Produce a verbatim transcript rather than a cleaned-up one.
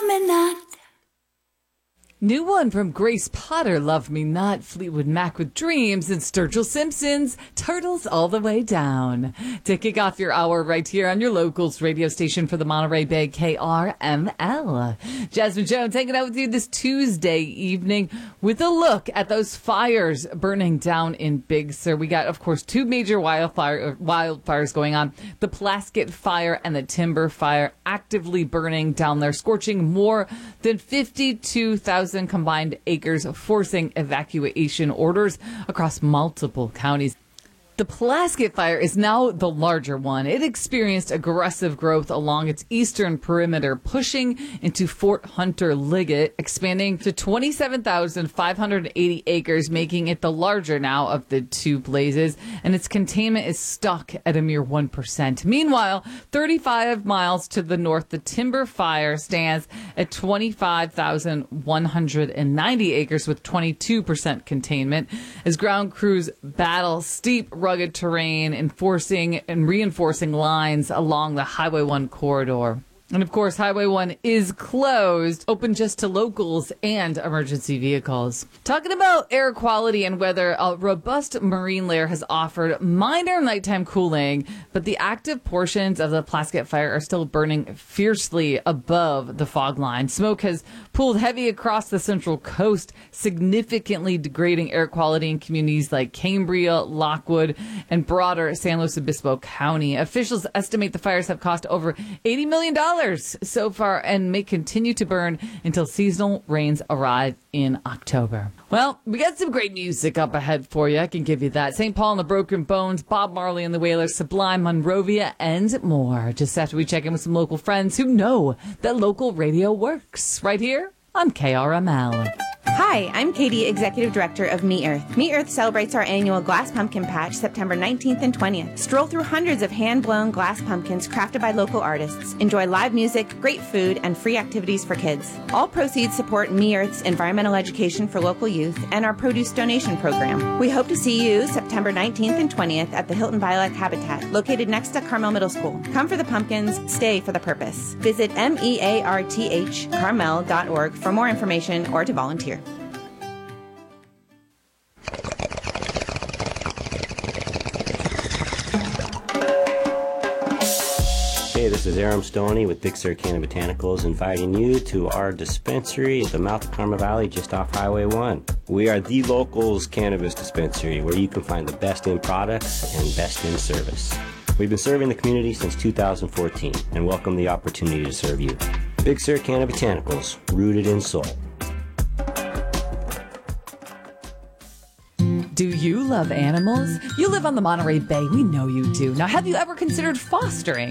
Love Me Not. New one from Grace Potter, Love Me Not, Fleetwood Mac with Dreams, and Sturgill Simpson's Turtles All the Way Down. To kick off your hour right here on your locals radio station for the Monterey Bay, K R M L. Jasmine Jones hanging out with you this Tuesday evening with a look at those fires burning down in Big Sur. We got, of course, two major wildfire, wildfires going on. The Plaskett Fire and the Timber Fire actively burning down there, scorching more than fifty-two thousand combined acres, forcing evacuation orders across multiple counties. The Plaskett Fire is now the larger one. It experienced aggressive growth along its eastern perimeter, pushing into Fort Hunter Liggett, expanding to twenty-seven thousand five hundred eighty acres, making it the larger now of the two blazes, and its containment is stuck at a mere one percent. Meanwhile, thirty-five miles to the north, the Timber Fire stands at twenty-five thousand one hundred ninety acres with twenty-two percent containment, as ground crews battle steep rugged terrain, enforcing and reinforcing lines along the Highway one corridor. And of course, Highway one is closed, open just to locals and emergency vehicles. Talking about air quality and weather, a robust marine layer has offered minor nighttime cooling, but the active portions of the Plaskett Fire are still burning fiercely above the fog line. Smoke has pooled heavy across the central coast, significantly degrading air quality in communities like Cambria, Lockwood, and broader San Luis Obispo County. Officials estimate the fires have cost over eighty million dollars so far and may continue to burn until seasonal rains arrive in October. Well, we got some great music up ahead for you. I can give you that. Saint Paul and the Broken Bones, Bob Marley and the Wailers, Sublime, Monrovia, and more. Just after we check in with some local friends who know that local radio works. Right here on K R M L. Hi, I'm Katie, Executive Director of Me Earth. Me Earth celebrates our annual Glass Pumpkin Patch September nineteenth and twentieth. Stroll through hundreds of hand-blown glass pumpkins crafted by local artists. Enjoy live music, great food, and free activities for kids. All proceeds support Me Earth's environmental education for local youth and our produce donation program. We hope to see you September nineteenth and twentieth at the Hilton Biolek Habitat, located next to Carmel Middle School. Come for the pumpkins, stay for the purpose. Visit M E A R T H Carmel dot org for more information or to volunteer. Hey, this is Aram Stoney with Big Sur Canna Botanicals, inviting you to our dispensary at the mouth of Carmel Valley just off Highway one. We are the locals cannabis dispensary where you can find the best in products and best in service. We've been serving the community since two thousand fourteen and welcome the opportunity to serve you. Big Sur Canna Botanicals, rooted in soul. Do you love animals? You live on the Monterey Bay. We know you do. Now, have you ever considered fostering